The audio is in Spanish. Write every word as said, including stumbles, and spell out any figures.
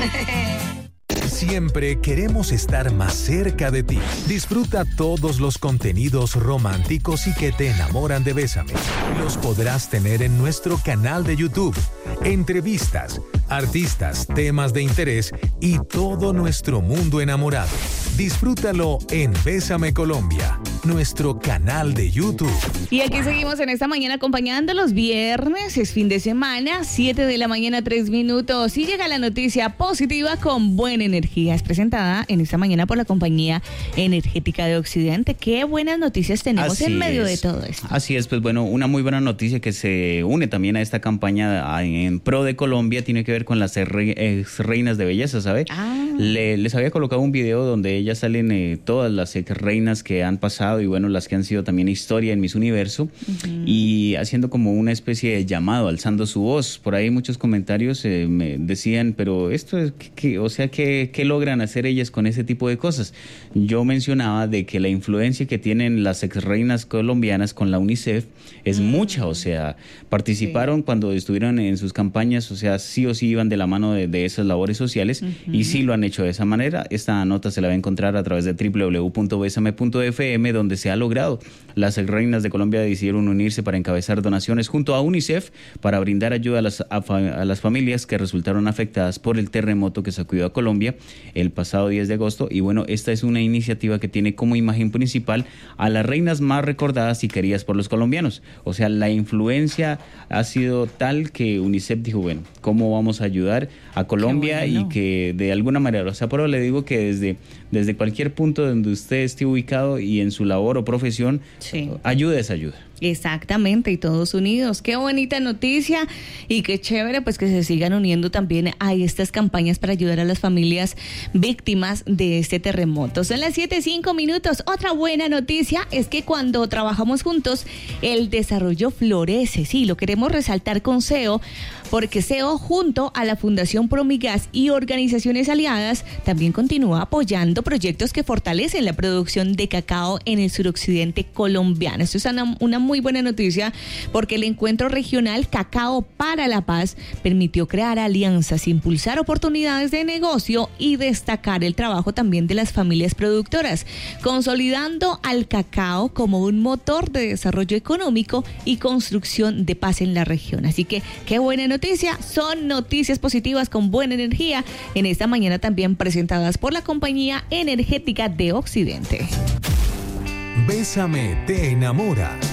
Siempre queremos estar más cerca de ti. Disfruta todos los contenidos románticos y que te enamoran de Bésame. Los podrás tener en nuestro canal de YouTube. Entrevistas, artistas, temas de interés y todo nuestro mundo enamorado. Disfrútalo en Bésame Colombia, nuestro canal de YouTube. Y aquí seguimos en esta mañana acompañando los viernes, es fin de semana, siete de la mañana, tres minutos. Y llega la noticia positiva con buena energía. Es presentada en esta mañana por la compañía energética de Occidente. Qué buenas noticias tenemos Así en medio es. de todo esto. Así es, pues bueno, una muy buena noticia que se une también a esta campaña en pro de Colombia tiene que ver con las re- reinas de belleza, ¿sabe? Ah. Le, les había colocado un video donde ellas salen eh, todas las reinas que han pasado y bueno, las que han sido también historia en Miss Universo, uh-huh. y haciendo como una especie de llamado, alzando su voz. Por ahí muchos comentarios eh, me decían, pero esto es, que, o sea, ¿qué, ¿qué logran hacer ellas con ese tipo de cosas? Yo mencionaba de que la influencia que tienen las ex reinas colombianas con la UNICEF es uh-huh. mucha, o sea, participaron sí. cuando estuvieron en sus campañas, o sea, sí o sí iban de la mano de, de esas labores sociales, uh-huh. y sí lo han hecho de esa manera. Esta nota se la va a encontrar a través de doble u doble u doble u punto besame punto efe eme, donde se ha logrado. Las reinas de Colombia decidieron unirse para encabezar donaciones junto a UNICEF para brindar ayuda a las, a, a las familias que resultaron afectadas por el terremoto que sacudió a Colombia el pasado diez de agosto. Y bueno, esta es una iniciativa que tiene como imagen principal a las reinas más recordadas y queridas por los colombianos. O sea, la influencia ha sido tal que UNICEF dijo, bueno, ¿cómo vamos a ayudar a Colombia? Bueno, y que de alguna manera, o sea, por eso le digo que desde, desde cualquier punto donde usted esté ubicado y en su labor o profesión, sí. ayuda es ayuda. Exactamente, y todos unidos. Qué bonita noticia y qué chévere pues que se sigan uniendo también a estas campañas para ayudar a las familias víctimas de este terremoto. Son las siete, cinco minutos. Otra buena noticia es que cuando trabajamos juntos, el desarrollo florece. Sí, lo queremos resaltar con S E O, porque S E O junto a la Fundación Promigas y organizaciones aliadas también continúa apoyando proyectos que fortalecen la producción de cacao en el suroccidente colombiano. Esto es una, una muy buena noticia porque el encuentro regional Cacao para la Paz permitió crear alianzas, impulsar oportunidades de negocio y destacar el trabajo también de las familias productoras, consolidando al cacao como un motor de desarrollo económico y construcción de paz en la región. Así que qué buena noticia, son noticias positivas con buena energía en esta mañana también presentadas por la compañía energética de Occidente. Bésame te enamora.